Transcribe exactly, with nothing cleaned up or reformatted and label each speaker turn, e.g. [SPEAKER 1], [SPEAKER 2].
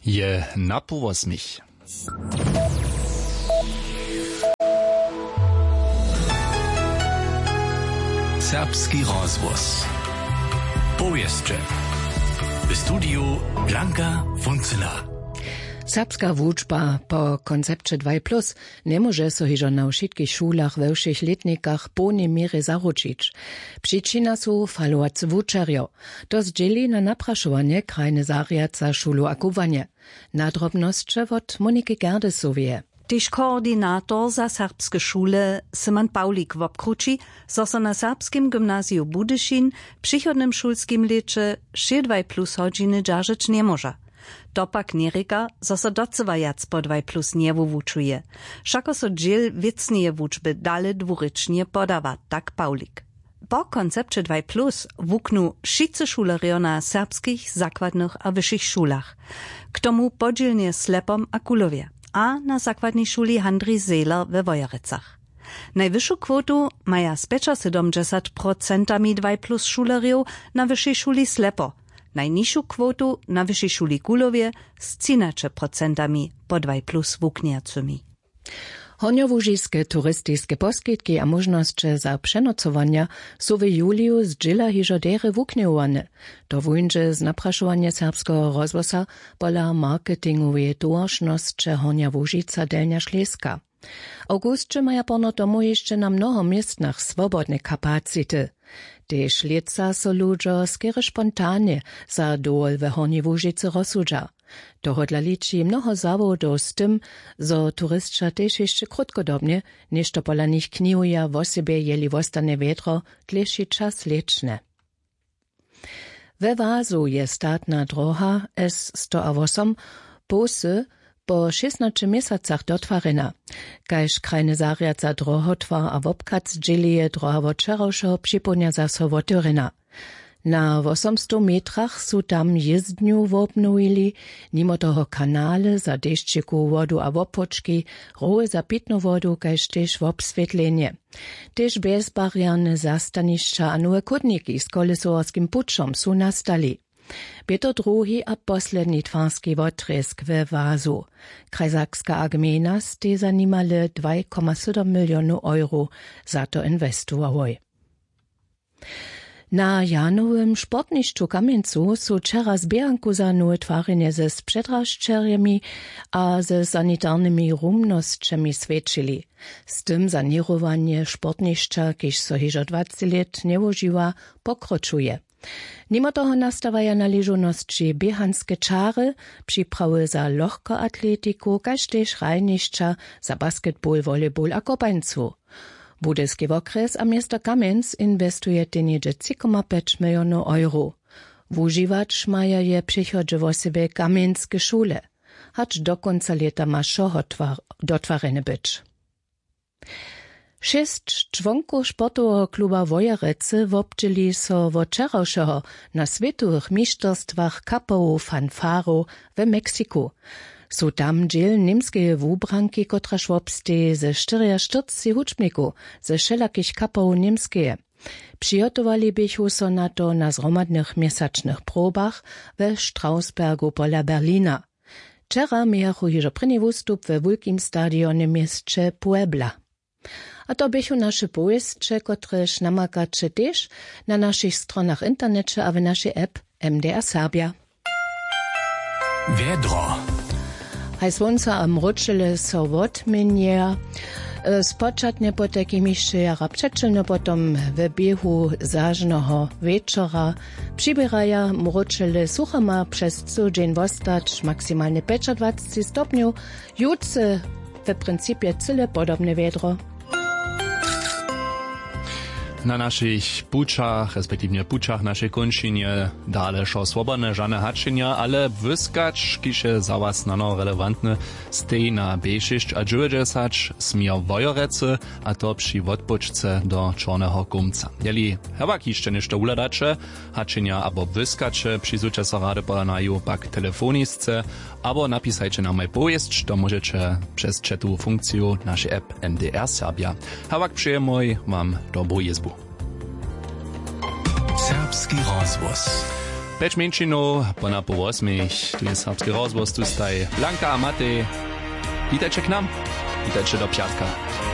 [SPEAKER 1] Je na pół osmich.
[SPEAKER 2] Serbski rozgłos. Powieście. W studiu Blanka Funcyla.
[SPEAKER 3] Serbska wuczba po koncepcie dwa plus nie może so hižo na wszystkich szulach we všich letnikach pełnej miery zaručić. Przyczyna su falovac wučerjo. To zdzieli na napraszowanie krajne zariaca szulu akuwanie. Nadrobnosće od Moniki Gerdesowie.
[SPEAKER 4] Tyž koordynator za serbskie szule Simon Paulik wobkruči, zo so na serbskim gymnazju Budyšin przychodnym szulskim leče še dva plus hodžiny džažić nie może. To pak nierika, zo so docevajac po dva plus nie wuwučuje. Šako so džil vicnije wučby dale dwurycznie podawa, tak Paulik. Po koncepcie dva plus wuknu wszyscy szulerio na serbskich, zakładnych a wyższych szulach. K tomu podzielnie slepom a kulowie. A na zakładnej szuli Handri Seeler we Wojerecach. Najwyższą kwotu maja z siedemdziesiąt procent dva plus szuleriów na wyższej szuli Slepo. Najniższą kwotu na wyższej szuli Kulowie z trzynaście procent po dva plus wukniacymi.
[SPEAKER 3] Honiołużiskie turystyczne poskitki a możności za przenocowania są w juliu z dżila hižo dere wukniewane. To wujnże z napraszowania serbskiego rozwosa pola marketingowej dłużności Honiołużyca Delnia Ślieska. Augustcze maja porno tomu jeszcze na mnoho miestnach swobodne kapacity. Tež leca so ludzie skiery spontanie za dol we Honiołużyce rozsudza. Tohodla liczy mnoho zawodów z tym, zo turystka też jeszcze krótkodobnie, niż to pola nich kniuja w osobie jeli wostane wiedro, dlejszy czas leczne. We Wazu je statna droha S sto osiem posy po szesnastu miesacach dotwarena. Kajż krajne zariaca drohotwar a wobkac dżilije droha wočerowšeho připonia zaso wotyrena. Na osemsto metrach su tam jezdniu wobnujili, nimo toho kanale za deščiku vodu a wopočki, roje za pitnu vodu, kajž tež wobsvetlenje. Tež bezbarierne zastanišća a nove kutniki s kolesorskim pučom su nastali. Bieto drugi a posledni twarski wotresk we Wazu. Krajsakska agmena ste zanimale dva komma sedem milionu euro za to inwestuowoj. Na janowym sportniszczu Kamieńcu su wczera zbieranku za nowe twarzenie ze przedraszczerjami a ze sanitarnymi rumnosćami svedčili. Z tym sanirowanie sportniszcza, kiž so hižo dwadzieścia lat nie używa, pokročuje. Nimo toho nastawaja należoności biehanskie czary, przyprawy za lohkoatletiku, kaž tež rajnišća za basketball, volleyball a kopańcu. Budyski okres a miasto Kamienc inwestuje tenjedzie trzy komma pięć milionów euro. Wužiwacz maja je przychodzie w osobie kamieńskie szule, hacz do końca leta ma šoho dotwarene być. Šest członków sportowego kluba Wojerece wobczyli so wočerowšeho na światowych mistrzostwach kapowu fanfaru w Meksyku. Su tam dżil niemskie wubranki, kotraż wobste ze czterdziestu huczbniku, ze wszelakich kapow niemskie. Przygotowali bychu so na to na zromadnych miesięcznych probach we Strausbergu pola Berlina. Wczera miachu hižo prvi wustup we wielkim stadionie mieście Puebla. A to bychu nasze powieście, kotreż namakacze też na naszych stronach internecie a w naszej app M D R Serbia.
[SPEAKER 2] Wiedro.
[SPEAKER 3] Haj słońca a mručele so wotmienia. Spočatnie po takim jeszcze jara przeczylno potom w biehu zażnego wieczora przybieraja mručele suchama przez cały dzień wostać maksymalnie dwadzieścia pięć stopniów. Jutce w principie cyle podobne wiedro.
[SPEAKER 1] Na naszych pučach, respektive pučach naszej končinie, dale šo swobodne žane hačenja, ale wyskacz, kiše za was nano relevantne, stej na B sześć a dziewięćdziesiąt smier Wojorece, a to przy odpočce do Czarnego Gumca. Jeli hewak jeszcze nešto uladacze, hačenja abo wyskacze, przyzucie so rady polanaju pak telefonisce, abo napisajcie na moj powieść, to możecie przez chatu funkcję naszej app M D R Serbia. Hewak przyjemoj, mam dobrą jezbu.
[SPEAKER 2] Serbski rozgłos.
[SPEAKER 1] Peć minčinu, pona po osmich, tu je Serbski rozhłos, tu staj Blanka a Matej. Witajcie k nam, witajcie do piatka.